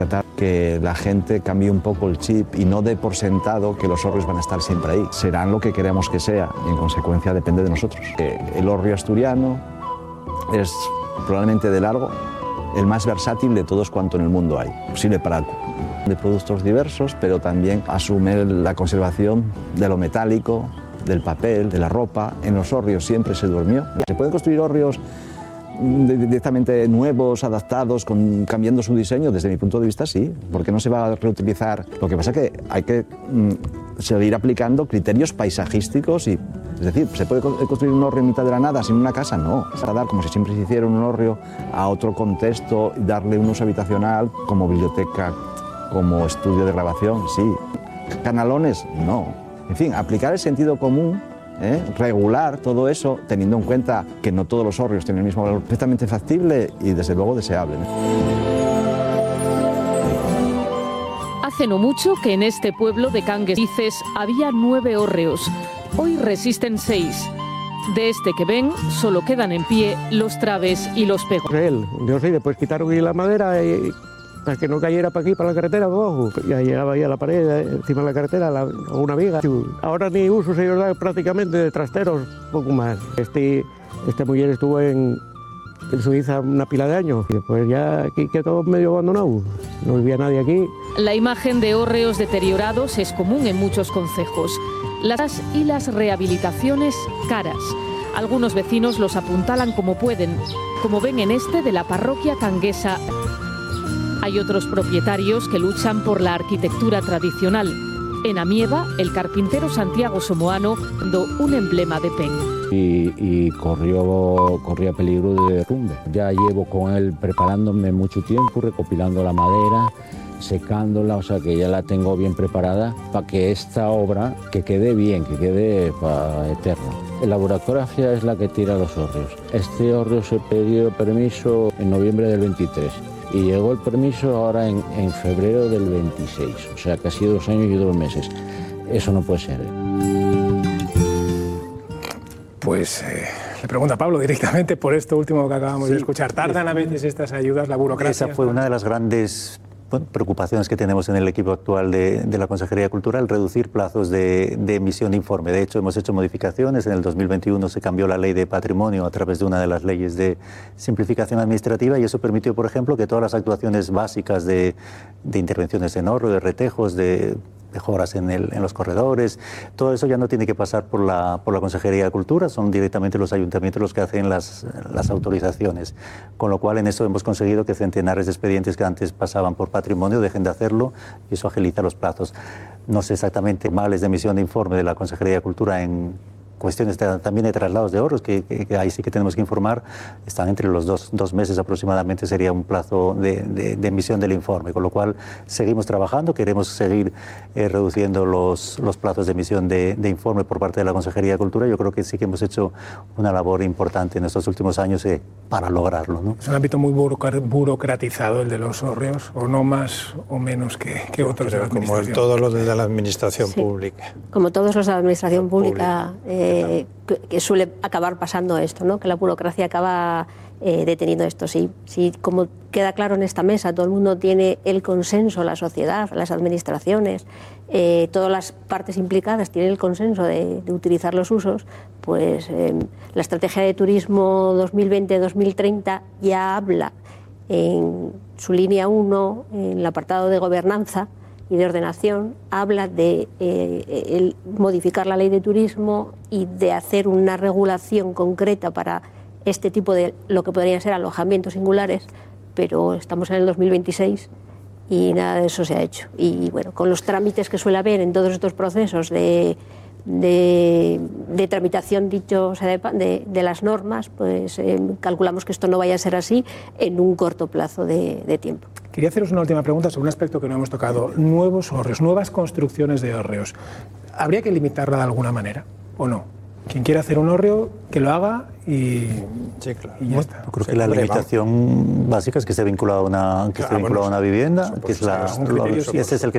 Tratar que la gente cambie un poco el chip y no dé por sentado que los hórreos van a estar siempre ahí. Serán lo que queremos que sea y en consecuencia depende de nosotros. El hórreo asturiano es probablemente de largo el más versátil de todos cuanto en el mundo hay. Posible para de productos diversos, pero también asume la conservación de lo metálico, del papel, de la ropa. En los hórreos siempre se durmió. Se pueden construir hórreos directamente nuevos, adaptados, cambiando su diseño. Desde mi punto de vista, sí, porque no se va a reutilizar. Lo que pasa es que hay que seguir aplicando criterios paisajísticos y, es decir, ¿se puede construir un hórreo en mitad de la nada sin una casa? No. Se va a dar, como si siempre se hiciera un hórreo, a otro contexto y darle un uso habitacional como biblioteca, como estudio de grabación, sí. Canalones, no. En fin, aplicar el sentido común, regular todo eso, teniendo en cuenta que no todos los hórreos tienen el mismo valor, perfectamente factible y desde luego deseable. Hace no mucho que en este pueblo de Cangues había 9 hórreos. Hoy resisten 6. De este que ven, solo quedan en pie los traves y los pegos. Yo sí, después quitaron aquí la madera y para que no cayera para aquí, para la carretera, abajo. Ya llegaba ahí a la pared, encima de la carretera, a una viga. Ahora ni uso se da prácticamente de trasteros, poco más. Este mujer estuvo en Suiza una pila de años y después ya aquí quedó medio abandonado. No vivía nadie aquí. La imagen de hórreos deteriorados es común en muchos concejos. Las rehabilitaciones caras. Algunos vecinos los apuntalan como pueden, como ven en este de la parroquia canguesa. Hay otros propietarios que luchan por la arquitectura tradicional. En Amieva, el carpintero Santiago Somoano dio un emblema de PEN. Y corría peligro de derrumbe. Ya llevo con él preparándome mucho tiempo, recopilando la madera, secándola, o sea que ya la tengo bien preparada para que esta obra que quede bien, que quede para eterno. La burocracia es la que tira los hórreos. Este hórreo se pidió permiso en noviembre del 23. Y llegó el permiso ahora en febrero del 26, o sea, casi 2 años y 2 meses. Eso no puede ser. Pues le pregunto a Pablo directamente por esto último que acabamos de escuchar. ¿Tardan a veces estas ayudas, la burocracia? Esa fue una de las grandes preocupaciones que tenemos en el equipo actual de la Consejería de Cultura, el reducir plazos de emisión de informe. De hecho, hemos hecho modificaciones. En el 2021 se cambió la ley de patrimonio a través de una de las leyes de simplificación administrativa y eso permitió, por ejemplo, que todas las actuaciones básicas de intervenciones en hórreo, de retejos, de mejoras en los corredores, todo eso ya no tiene que pasar por la Consejería de Cultura, son directamente los ayuntamientos los que hacen las autorizaciones, con lo cual en eso hemos conseguido que centenares de expedientes que antes pasaban por patrimonio dejen de hacerlo y eso agiliza los plazos. No sé exactamente males de emisión de informe de la Consejería de Cultura en cuestiones también de traslados de hórreos, que ahí sí que tenemos que informar, están entre los 2 meses aproximadamente, sería un plazo de emisión del informe, con lo cual seguimos trabajando, queremos seguir reduciendo los plazos de emisión de informe por parte de la Consejería de Cultura. Yo creo que sí que hemos hecho una labor importante en estos últimos años para lograrlo, ¿no? Es un ámbito muy burocratizado el de los hórreos, o no más o menos que otros de la Como todos los de la administración pública. Como todos los de la administración pública. Que suele acabar pasando esto, ¿no? Que la burocracia acaba deteniendo esto. Sí, como queda claro en esta mesa, todo el mundo tiene el consenso, la sociedad, las administraciones, todas las partes implicadas tienen el consenso de utilizar los usos, pues la estrategia de turismo 2020-2030 ya habla en su línea 1, en el apartado de gobernanza y de ordenación, habla de modificar la ley de turismo y de hacer una regulación concreta para este tipo de lo que podrían ser alojamientos singulares, pero estamos en el 2026 y nada de eso se ha hecho. Y bueno, con los trámites que suele haber en todos estos procesos de tramitación dicho, o sea, de las normas, pues calculamos que esto no vaya a ser así en un corto plazo de tiempo. Quería haceros una última pregunta sobre un aspecto que no hemos tocado. Nuevos hórreos, nuevas construcciones de hórreos. ¿Habría que limitarla de alguna manera o no? Quien quiera hacer un hórreo, que lo haga y, sí, claro. Y ya está. Yo creo que la limitación básica es que esté vinculado a una, vivienda, que es ese es el que